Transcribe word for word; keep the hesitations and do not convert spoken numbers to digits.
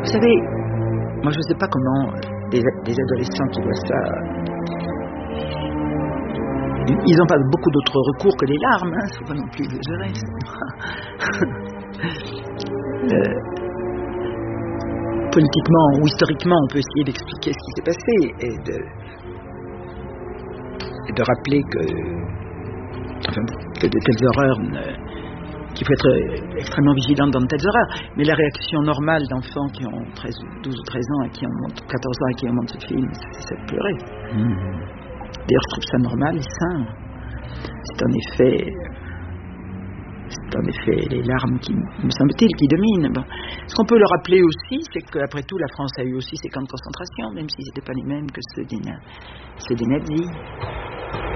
Vous savez, moi je ne sais pas comment des, des adolescents qui voient ça, ils n'ont pas beaucoup d'autres recours que les larmes, hein, faut pas non plus exagérer. euh, politiquement ou historiquement, on peut essayer d'expliquer ce qui s'est passé et de, et de rappeler que, enfin, que de telles horreurs, ne, qu'il faut être extrêmement vigilant dans de telles horreurs. Mais la réaction normale d'enfants qui ont treize, douze ou treize ans et qui ont quatorze ans et qui ont monté ce film, c'est de pleurer. Mmh. D'ailleurs, je trouve ça normal et sain. C'est en effet, c'est en effet les larmes qui, me semble-t-il, qui dominent. Bon. Ce qu'on peut le rappeler aussi, c'est qu'après tout, la France a eu aussi ses camps de concentration, même s'ils n'étaient pas les mêmes que ceux des, ceux des nazis.